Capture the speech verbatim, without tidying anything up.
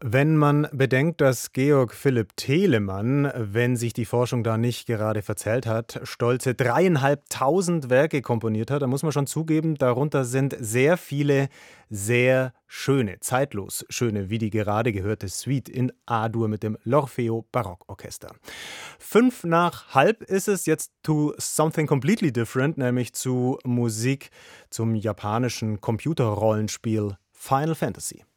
Wenn man bedenkt, dass Georg Philipp Telemann, wenn sich die Forschung da nicht gerade verzählt hat, stolze dreieinhalbtausend Werke komponiert hat, dann muss man schon zugeben, darunter sind sehr viele sehr schöne, zeitlos schöne, wie die gerade gehörte Suite in A-Dur mit dem L'Orfeo Barockorchester. Fünf nach halb ist es jetzt to something completely different, nämlich zu Musik zum japanischen Computerrollenspiel Final Fantasy.